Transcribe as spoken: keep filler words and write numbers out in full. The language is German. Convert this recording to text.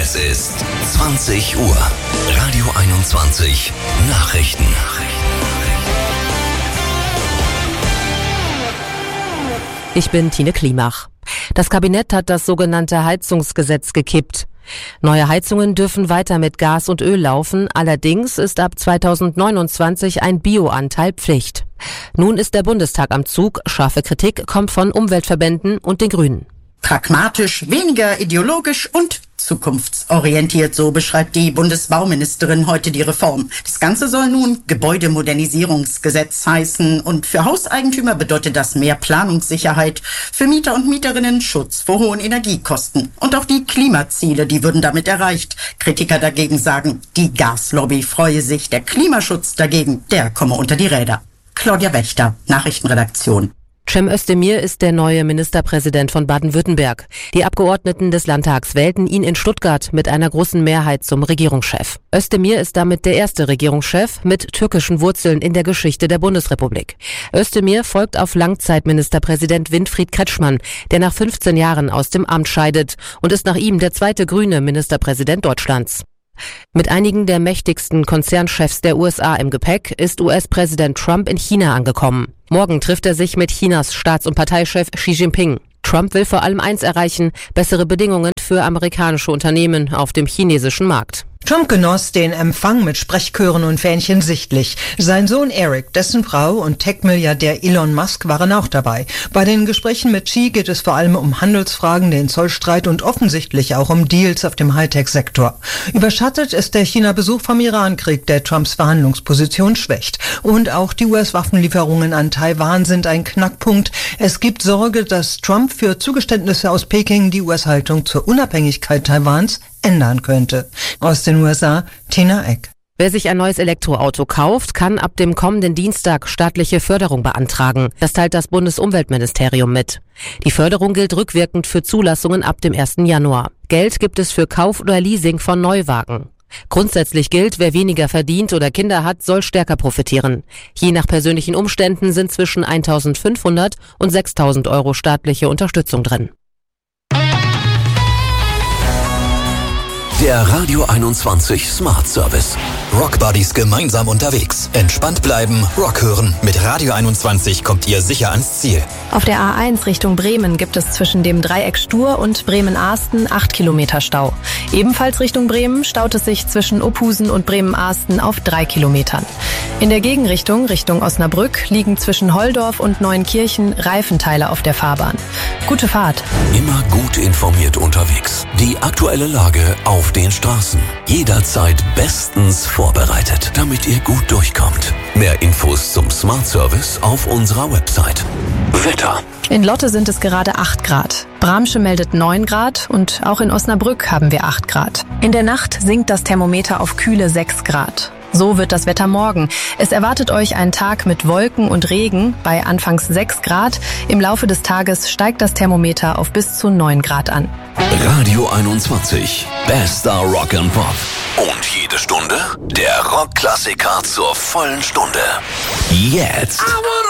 Es ist zwanzig Uhr. Radio einundzwanzig Nachrichten. Ich bin Tine Klimach. Das Kabinett hat das sogenannte Heizungsgesetz gekippt. Neue Heizungen dürfen weiter mit Gas und Öl laufen, allerdings ist ab zweitausendneunundzwanzig ein Bioanteil Pflicht. Nun ist der Bundestag am Zug, scharfe Kritik kommt von Umweltverbänden und den Grünen. Pragmatisch, weniger ideologisch und zukunftsorientiert, so beschreibt die Bundesbauministerin heute die Reform. Das Ganze soll nun Gebäudemodernisierungsgesetz heißen und für Hauseigentümer bedeutet das mehr Planungssicherheit, für Mieter und Mieterinnen Schutz vor hohen Energiekosten. Und auch die Klimaziele, die würden damit erreicht. Kritiker dagegen sagen, die Gaslobby freue sich, der Klimaschutz dagegen, der komme unter die Räder. Claudia Wächter, Nachrichtenredaktion. Cem Özdemir ist der neue Ministerpräsident von Baden-Württemberg. Die Abgeordneten des Landtags wählten ihn in Stuttgart mit einer großen Mehrheit zum Regierungschef. Özdemir ist damit der erste Regierungschef mit türkischen Wurzeln in der Geschichte der Bundesrepublik. Özdemir folgt auf Langzeitministerpräsident Winfried Kretschmann, der nach fünfzehn Jahren aus dem Amt scheidet und ist nach ihm der zweite grüne Ministerpräsident Deutschlands. Mit einigen der mächtigsten Konzernchefs der U S A im Gepäck ist U S-Präsident Trump in China angekommen. Morgen trifft er sich mit Chinas Staats- und Parteichef Xi Jinping. Trump will vor allem eins erreichen, bessere Bedingungen für amerikanische Unternehmen auf dem chinesischen Markt. Trump genoss den Empfang mit Sprechchören und Fähnchen sichtlich. Sein Sohn Eric, dessen Frau und Tech-Milliardär Elon Musk waren auch dabei. Bei den Gesprächen mit Xi geht es vor allem um Handelsfragen, den Zollstreit und offensichtlich auch um Deals auf dem Hightech-Sektor. Überschattet ist der China-Besuch vom Irankrieg, der Trumps Verhandlungsposition schwächt. Und auch die U S-Waffenlieferungen an Taiwan sind ein Knackpunkt. Es gibt Sorge, dass Trump für Zugeständnisse aus Peking die U S-Haltung zur Unabhängigkeit Taiwans ändern könnte. Aus den U S A, Tina Eck. Wer sich ein neues Elektroauto kauft, kann ab dem kommenden Dienstag staatliche Förderung beantragen. Das teilt das Bundesumweltministerium mit. Die Förderung gilt rückwirkend für Zulassungen ab dem ersten Januar. Geld gibt es für Kauf oder Leasing von Neuwagen. Grundsätzlich gilt, wer weniger verdient oder Kinder hat, soll stärker profitieren. Je nach persönlichen Umständen sind zwischen eintausendfünfhundert und sechstausend Euro staatliche Unterstützung drin. Der Radio einundzwanzig Smart Service. Rock Buddies gemeinsam unterwegs. Entspannt bleiben, Rock hören. Mit Radio einundzwanzig kommt ihr sicher ans Ziel. Auf der A eins Richtung Bremen gibt es zwischen dem Dreieck Stur und Bremen-Ahsten acht Kilometer Stau. Ebenfalls Richtung Bremen staut es sich zwischen Ophusen und Bremen-Ahsten auf drei Kilometern. In der Gegenrichtung, Richtung Osnabrück, liegen zwischen Holdorf und Neuenkirchen Reifenteile auf der Fahrbahn. Gute Fahrt. Immer gut informiert unterwegs. Die aktuelle Lage auf den Straßen. Jederzeit bestens vorbereitet, damit ihr gut durchkommt. Mehr Infos zum Smart Service auf unserer Website. Wetter. In Lotte sind es gerade acht Grad. Bramsche meldet neun Grad und auch in Osnabrück haben wir acht Grad. In der Nacht sinkt das Thermometer auf kühle sechs Grad. So wird das Wetter morgen. Es erwartet euch ein Tag mit Wolken und Regen bei anfangs sechs Grad. Im Laufe des Tages steigt das Thermometer auf bis zu neun Grad an. Radio einundzwanzig. Bester Rock and Pop. Und jede Stunde der Rockklassiker zur vollen Stunde. Jetzt.